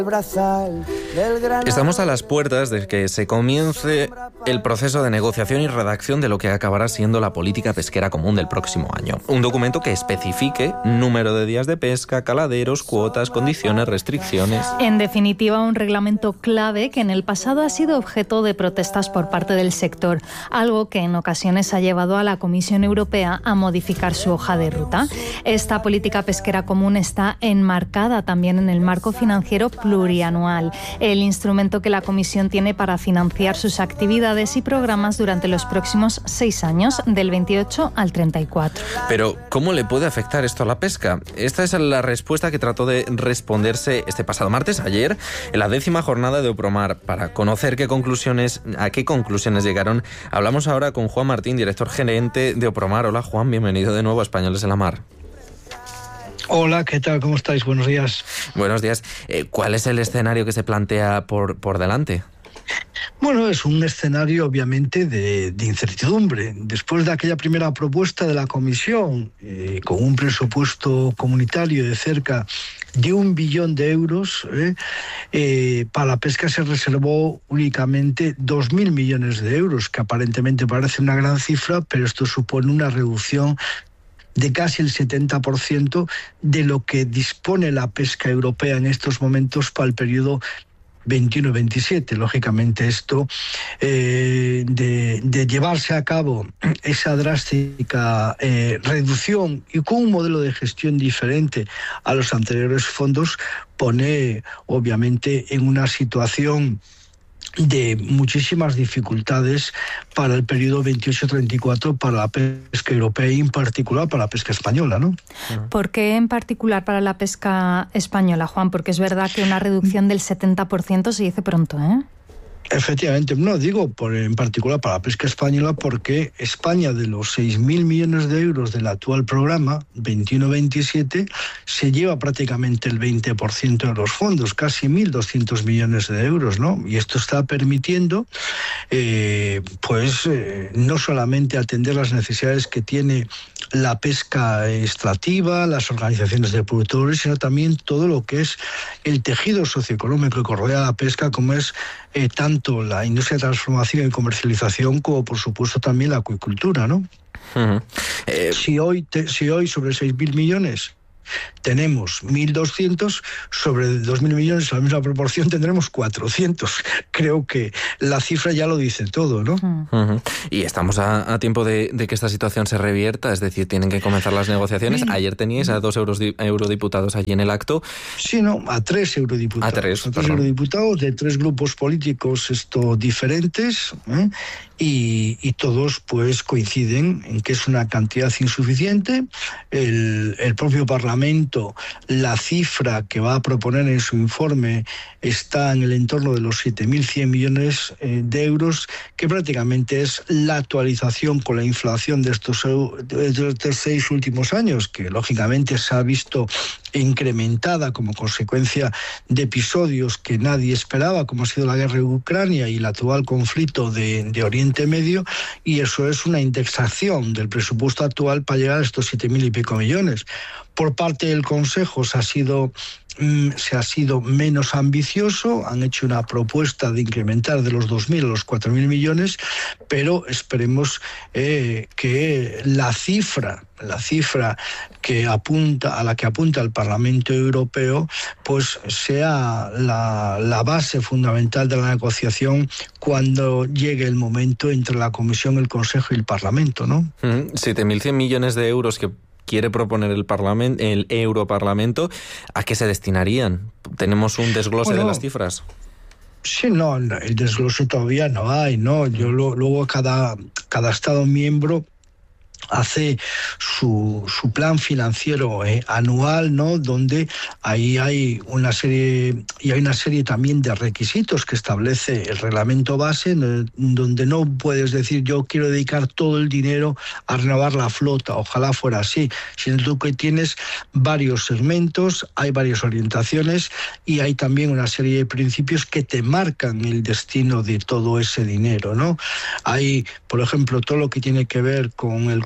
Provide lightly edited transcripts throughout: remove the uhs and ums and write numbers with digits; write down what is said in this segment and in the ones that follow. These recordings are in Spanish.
Estamos a las puertas de que se comience el proceso de negociación y redacción de lo que acabará siendo la política pesquera común del próximo año. Un documento que especifique número de días de pesca, caladeros, cuotas, condiciones, restricciones. En definitiva, un reglamento clave que en el pasado ha sido objeto de protestas por parte del sector, algo que en ocasiones ha llevado a la Comisión Europea a modificar su hoja de ruta. Esta política pesquera común está enmarcada también en el marco financiero plurianual, el instrumento que la Comisión tiene para financiar sus actividades y programas durante los próximos 6 años, del 28 al 34. Pero, ¿cómo le puede afectar esto a la pesca? Esta es la respuesta que trató de responderse este pasado martes, ayer, en la 10ª jornada de Opromar. Para conocer a qué conclusiones llegaron, hablamos ahora con Juan Martín, director gerente de Opromar. Hola, Juan, bienvenido de nuevo a Españoles en la Mar. Hola, ¿qué tal? ¿Cómo estáis? Buenos días. Buenos días. ¿Cuál es el escenario que se plantea por delante? Bueno, es un escenario obviamente de incertidumbre. Después de aquella primera propuesta de la Comisión, con un presupuesto comunitario de cerca de 1 billón de euros, para la pesca se reservó únicamente 2.000 millones de euros, que aparentemente parece una gran cifra, pero esto supone una reducción de casi el 70% de lo que dispone la pesca europea en estos momentos para el periodo 21-27. Lógicamente esto, de llevarse a cabo esa drástica reducción y con un modelo de gestión diferente a los anteriores fondos, pone obviamente en una situación de muchísimas dificultades para el periodo 28-34 para la pesca europea y en particular para la pesca española, ¿no? ¿Por qué en particular para la pesca española, Juan? Porque es verdad que una reducción del 70% se dice pronto, ¿eh? Efectivamente, no digo en particular para la pesca española porque España, de los 6.000 millones de euros del actual programa 21-27, se lleva prácticamente el 20% de los fondos, casi 1.200 millones de euros, ¿no? Y esto está permitiendo no solamente atender las necesidades que tiene la pesca extractiva, las organizaciones de productores, sino también todo lo que es el tejido socioeconómico que rodea la pesca, como es tanto la industria de transformación y comercialización como, por supuesto, también la acuicultura, ¿no? Uh-huh. Si hoy sobre 6.000 millones tenemos 1.200, sobre 2.000 millones, a la misma proporción, tendremos 400. Creo que la cifra ya lo dice todo, ¿no? Uh-huh. Y estamos a tiempo de que esta situación se revierta, es decir, tienen que comenzar las negociaciones. Ayer teníais a 2 eurodiputados allí en el acto. Sí, no, a 3 eurodiputados. A 3 eurodiputados de 3 grupos políticos diferentes, y todos pues coinciden en que es una cantidad insuficiente. El propio Parlamento, la cifra que va a proponer en su informe está en el entorno de los 7.100 millones de euros, que prácticamente es la actualización con la inflación de estos 6 últimos años, que lógicamente se ha visto incrementada como consecuencia de episodios que nadie esperaba, como ha sido la guerra de Ucrania y el actual conflicto de Oriente Medio, y eso es una indexación del presupuesto actual para llegar a estos 7.000 y pico millones. Por parte del Consejo se ha sido menos ambicioso, han hecho una propuesta de incrementar de los 2.000 a los 4.000 millones, pero esperemos que la cifra que a la que apunta el Parlamento Europeo pues sea la base fundamental de la negociación cuando llegue el momento entre la Comisión, el Consejo y el Parlamento, ¿no? 7.100 millones de euros que quiere proponer el Europarlamento, ¿a qué se destinarían? ¿Tenemos un desglose de las cifras? Sí, no, el desglose todavía no hay, ¿no? Luego cada Estado miembro hace su plan financiero anual, ¿no? Donde ahí hay una serie también de requisitos que establece el reglamento base, donde no puedes decir yo quiero dedicar todo el dinero a renovar la flota, ojalá fuera así, sino tú que tienes varios segmentos, hay varias orientaciones y hay también una serie de principios que te marcan el destino de todo ese dinero, ¿no? Hay, por ejemplo, todo lo que tiene que ver con el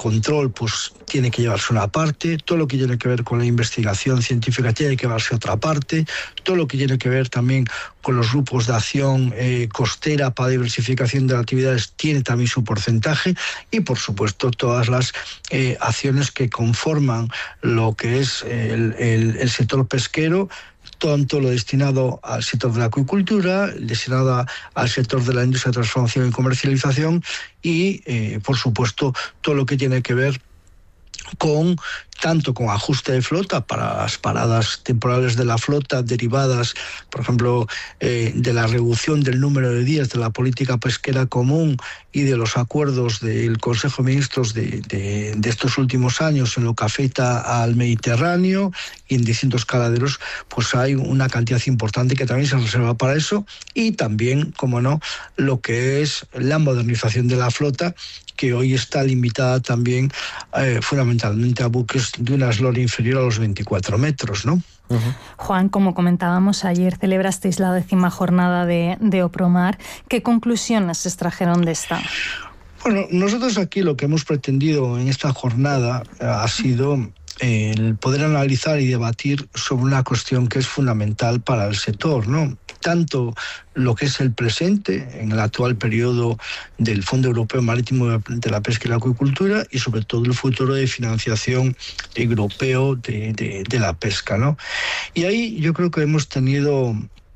control pues tiene que llevarse una parte, todo lo que tiene que ver con la investigación científica tiene que llevarse otra parte, todo lo que tiene que ver también con los grupos de acción costera para diversificación de las actividades tiene también su porcentaje, y por supuesto todas las acciones que conforman lo que es el sector pesquero, tanto lo destinado al sector de la acuicultura, destinado al sector de la industria de transformación y comercialización, y por supuesto todo lo que tiene que ver tanto con ajuste de flota para las paradas temporales de la flota derivadas, por ejemplo, de la reducción del número de días de la política pesquera común y de los acuerdos del Consejo de Ministros de estos últimos años en lo que afecta al Mediterráneo y en distintos caladeros, pues hay una cantidad importante que también se reserva para eso, y también, como no, lo que es la modernización de la flota, que hoy está limitada también fundamentalmente a buques de una eslora inferior a los 24 metros, ¿no? Juan, como comentábamos ayer, celebrasteis la 10ª jornada de Opromar. ¿Qué conclusiones se extrajeron de esta? Bueno, nosotros aquí lo que hemos pretendido en esta jornada ha sido el poder analizar y debatir sobre una cuestión que es fundamental para el sector, ¿no? Tanto lo que es el presente en el actual periodo del Fondo Europeo Marítimo de la Pesca y la Acuicultura, y sobre todo el futuro de financiación europeo de la pesca, ¿no? Y ahí yo creo que hemos tenido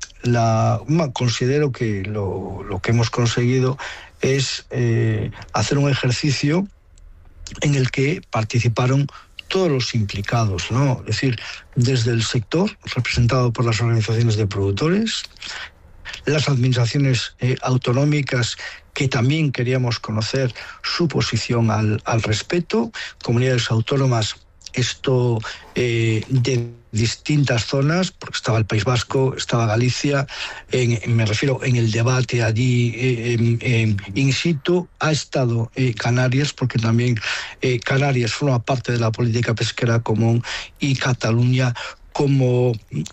considero que lo que hemos conseguido es hacer un ejercicio en el que participaron todos los implicados, ¿no? Es decir, desde el sector, representado por las organizaciones de productores, las administraciones autonómicas, que también queríamos conocer su posición al respecto, comunidades autónomas, esto de distintas zonas, porque estaba el País Vasco, estaba Galicia, me refiero en el debate allí in situ, ha estado Canarias, porque también Canarias forma parte de la política pesquera común, y Cataluña como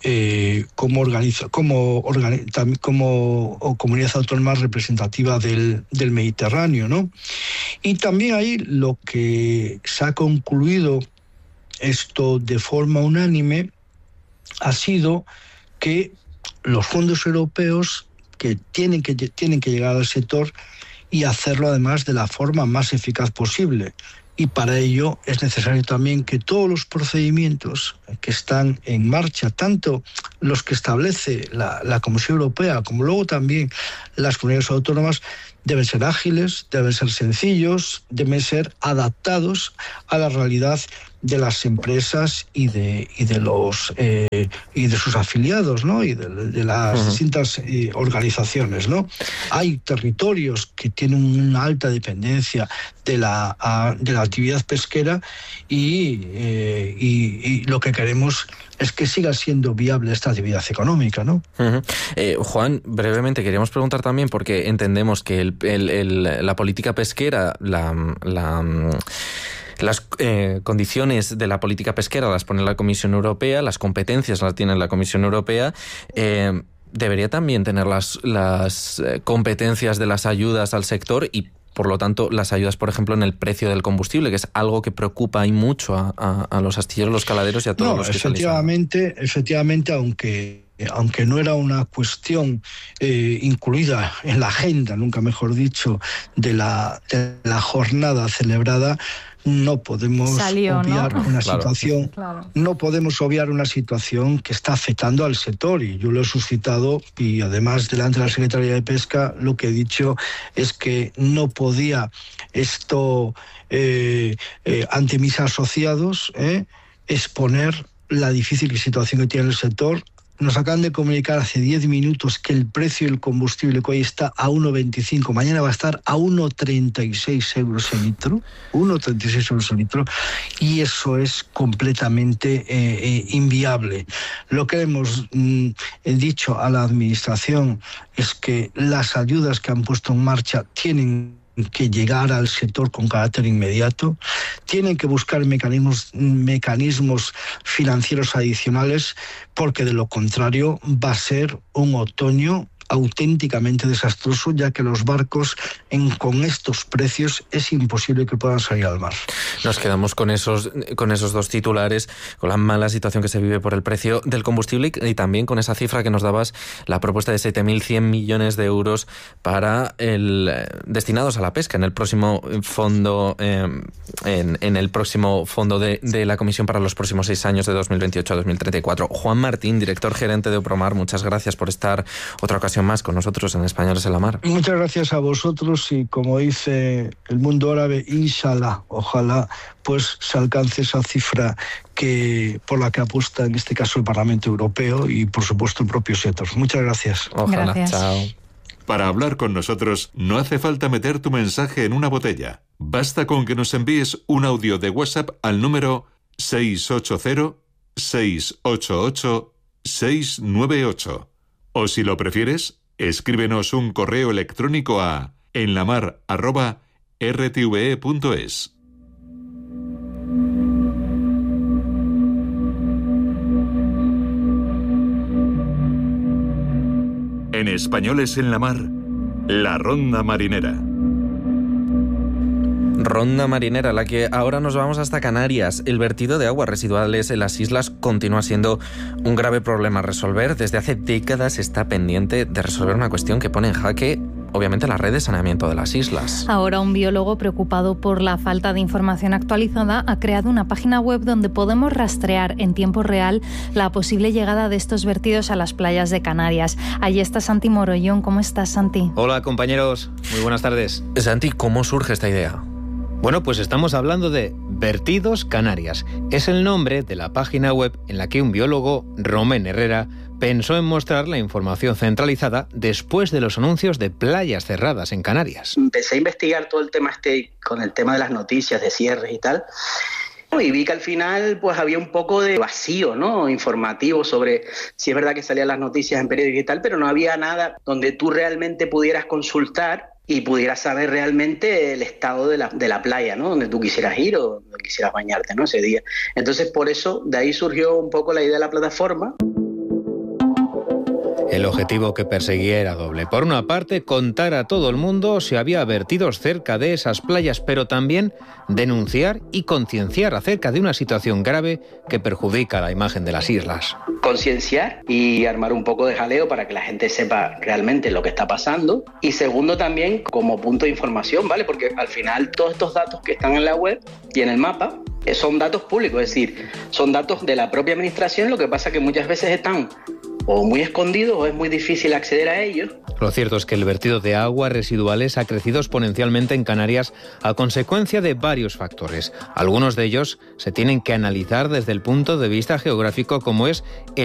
comunidad autónoma representativa del Mediterráneo, ¿no? Y también ahí lo que se ha concluido esto de forma unánime ha sido que los fondos europeos que tienen que llegar al sector, y hacerlo además de la forma más eficaz posible. Y para ello es necesario también que todos los procedimientos que están en marcha, tanto los que establece la Comisión Europea como luego también las comunidades autónomas, deben ser ágiles, deben ser sencillos, deben ser adaptados a la realidad de las empresas y de sus afiliados, ¿no? Y de las distintas organizaciones, ¿no? Hay territorios que tienen una alta dependencia de la actividad pesquera, y lo que queremos es que siga siendo viable esta actividad económica, ¿no? Juan, brevemente queríamos preguntar también, porque entendemos que la política pesquera, las condiciones de la política pesquera las pone la Comisión Europea, las competencias las tiene la Comisión Europea. Debería también tener las competencias de las ayudas al sector, y por lo tanto las ayudas, por ejemplo, en el precio del combustible, que es algo que preocupa y mucho a los astilleros, los caladeros y a todos los que efectivamente, aunque no era una cuestión incluida en la agenda, nunca mejor dicho, de la jornada celebrada, no podemos obviar una situación, no podemos obviar una situación que está afectando al sector, y yo lo he suscitado, y además delante de la Secretaría de Pesca lo que he dicho es que no podía esto ante mis asociados exponer la difícil situación que tiene el sector. Nos acaban de comunicar hace 10 minutos que el precio del combustible, que hoy está a 1,25, mañana va a estar a 1,36 euros el litro, 1,36 euros el litro, y eso es completamente inviable. Lo que hemos dicho a la Administración es que las ayudas que han puesto en marcha tienen que llegar al sector con carácter inmediato, tienen que buscar mecanismos financieros adicionales, porque de lo contrario va a ser un otoño auténticamente desastroso, ya que los barcos con estos precios es imposible que puedan salir al mar. Nos quedamos con esos dos titulares, con la mala situación que se vive por el precio del combustible y también con esa cifra que nos dabas, la propuesta de 7.100 millones de euros para destinados a la pesca en el próximo fondo en el próximo fondo de la Comisión para los próximos 6 años de 2028 a 2034. Juan Martín, director gerente de Upromar, muchas gracias por estar otra ocasión más con nosotros en Españoles en la Mar. Muchas gracias a vosotros y, como dice el mundo árabe, inshallah, ojalá pues se alcance esa cifra por la que apuesta en este caso el Parlamento Europeo y por supuesto el propio sector. Muchas gracias. Ojalá. Gracias. Chao. Para hablar con nosotros no hace falta meter tu mensaje en una botella. Basta con que nos envíes un audio de WhatsApp al número 680-688-698. O si lo prefieres, escríbenos un correo electrónico a enlamar@rtve.es. En Españoles en la Mar, la Ronda Marinera. Ronda marinera, la que ahora nos vamos hasta Canarias. El vertido de aguas residuales en las islas continúa siendo un grave problema a resolver. Desde hace décadas está pendiente de resolver una cuestión que pone en jaque, obviamente, la red de saneamiento de las islas. Ahora un biólogo preocupado por la falta de información actualizada ha creado una página web donde podemos rastrear en tiempo real la posible llegada de estos vertidos a las playas de Canarias. Allí está Santi Morollón. ¿Cómo estás, Santi? Hola, compañeros. Muy buenas tardes. Santi, ¿cómo surge esta idea? Bueno, pues estamos hablando de Vertidos Canarias. Es el nombre de la página web en la que un biólogo, Romén Herrera, pensó en mostrar la información centralizada después de los anuncios de playas cerradas en Canarias. Empecé a investigar todo el tema con el tema de las noticias, de cierres y tal, y vi que al final pues había un poco de vacío, ¿no?, informativo sobre si es verdad que salían las noticias en periódicos y tal, pero no había nada donde tú realmente pudieras consultar y pudieras saber realmente el estado de la playa, ¿no?, donde tú quisieras ir o donde quisieras bañarte, ¿no?, ese día. Entonces, por eso, de ahí surgió un poco la idea de la plataforma. El objetivo que perseguía era doble. Por una parte, contar a todo el mundo si había vertidos cerca de esas playas, pero también denunciar y concienciar acerca de una situación grave que perjudica la imagen de las islas. Concienciar y armar un poco de jaleo para que la gente sepa realmente lo que está pasando. Y segundo, también como punto de información, ¿vale? Porque al final todos estos datos que están en la web y en el mapa son datos públicos, es decir, son datos de la propia administración. Lo que pasa es que muchas veces están o muy escondidos o es muy difícil acceder a ellos. Lo cierto es que el vertido de aguas residuales ha crecido exponencialmente en Canarias a consecuencia de varios factores. Algunos de ellos se tienen que analizar desde el punto de vista geográfico, como es el